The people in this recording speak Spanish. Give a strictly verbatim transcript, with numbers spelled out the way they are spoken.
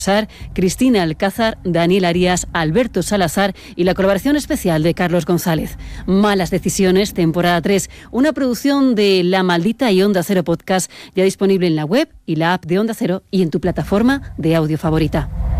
Cristina Alcázar, Daniel Arias, Alberto Salazar y la colaboración especial de Carlos González. Malas decisiones, temporada tres, una producción de La Maldita y Onda Cero Podcast, ya disponible en la web y la app de Onda Cero y en tu plataforma de audio favorita.